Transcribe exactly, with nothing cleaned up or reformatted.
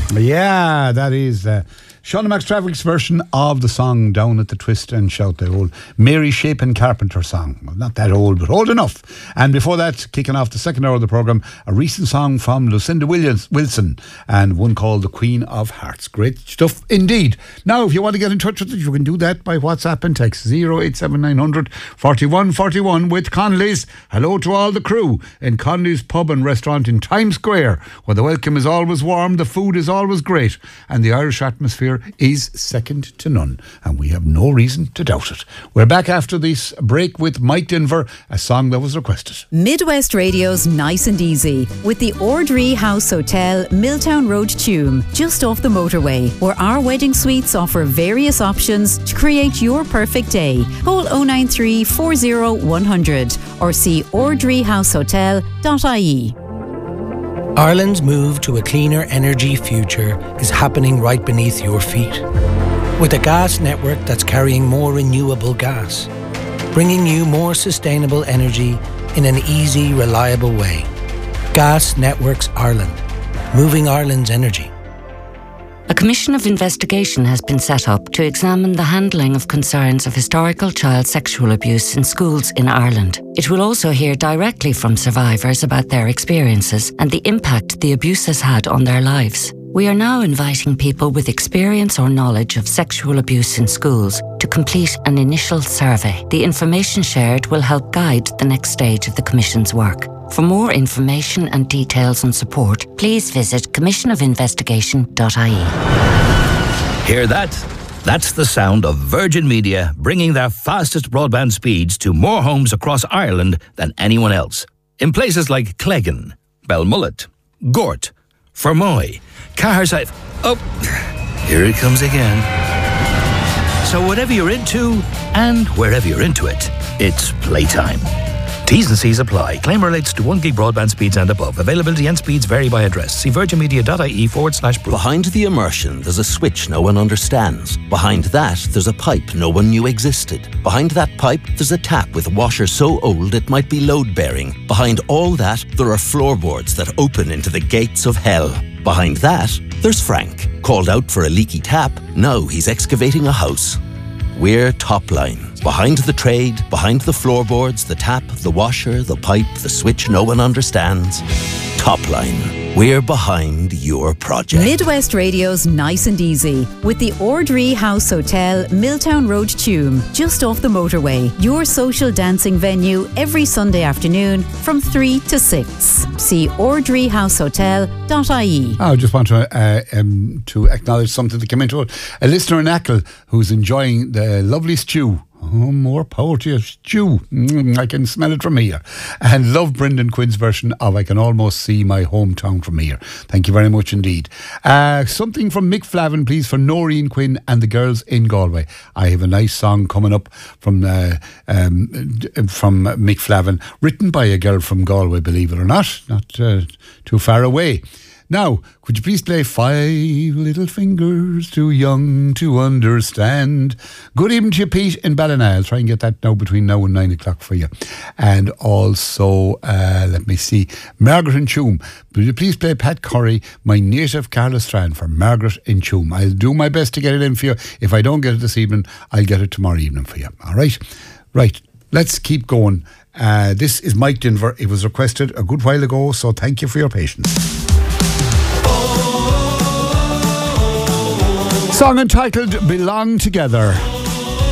Yeah, that is uh, Sean McStravick's version of the song Down at the Twist and Shout, the old Mary Shapin Carpenter song. Well, not that old, but old enough. And before that, kicking off the second hour of the programme, a recent song from Lucinda Williams, Wilson, and one called The Queen of Hearts. Great stuff indeed. Now, if you want to get in touch with us, you can do that by WhatsApp and text zero eight seven nine hundred forty-one forty-one with Connolly's. Hello to all the crew in Connolly's Pub and Restaurant in Times Square, where the welcome is always warm, the food is always great, and the Irish atmosphere is second to none, and we have no reason to doubt it. We're back after this break with Mike Denver, a song that was requested. Midwest Radio's Nice and Easy with the Ordree House Hotel, Milltown Road, Tuam, just off the motorway, where our wedding suites offer various options to create your perfect day. Call oh nine three, four oh, one hundred or see ordree house hotel dot I E. Ireland's move to a cleaner energy future is happening right beneath your feet. With a gas network that's carrying more renewable gas, bringing you more sustainable energy in an easy, reliable way. Gas Networks Ireland, moving Ireland's energy. A commission of investigation has been set up to examine the handling of concerns of historical child sexual abuse in schools in Ireland. It will also hear directly from survivors about their experiences and the impact the abuse has had on their lives. We are now inviting people with experience or knowledge of sexual abuse in schools to complete an initial survey. The information shared will help guide the next stage of the Commission's work. For more information and details and support, please visit commission of investigation dot I E. Hear that? That's the sound of Virgin Media bringing their fastest broadband speeds to more homes across Ireland than anyone else. In places like Cleggan, Belmullet, Gort, Fermoy, Caherside... Oh, here it comes again. So whatever you're into, and wherever you're into it, it's playtime. T's and C's apply. Claim relates to one gig broadband speeds and above. Availability and speeds vary by address. See virginmedia.ie forward slash proof. Behind the immersion, there's a switch no one understands. Behind that, there's a pipe no one knew existed. Behind that pipe, there's a tap with a washer so old it might be load-bearing. Behind all that, there are floorboards that open into the gates of hell. Behind that, there's Frank. Called out for a leaky tap, now he's excavating a house. We're Topline. Behind the trade, behind the floorboards, the tap, the washer, the pipe, the switch no one understands. Topline. We're behind your project. Midwest Radio's Nice and Easy with the Ordree House Hotel, Milltown Road, Tuam, just off the motorway. Your social dancing venue every Sunday afternoon from three to six. See ordree house hotel dot I E. I just want to uh, um, to acknowledge something that came into it. A listener in Ackle who's enjoying the lovely stew. Oh, more power to you, stew. Mm, I can smell it from here. And love Brendan Quinn's version of I Can Almost See My Hometown From Here. Thank you very much indeed. Uh, something from Mick Flavin, please, for Noreen Quinn and the girls in Galway. I have a nice song coming up from uh, um, from Mick Flavin, written by a girl from Galway, believe it or not, not uh, too far away. Now, could you please play Five Little Fingers Too Young to Understand? Good evening to you, Pete in Ballina. I'll try and get that now between now and nine o'clock for you. And also, uh, let me see, Margaret in Tuam. Will you please play Pat Curry, My Native Carla Strand, for Margaret in Tuam? I'll do my best to get it in for you. If I don't get it this evening, I'll get it tomorrow evening for you. All right? Right. Let's keep going. Uh, this is Mike Denver. It was requested a good while ago, so thank you for your patience. Song entitled Belong Together.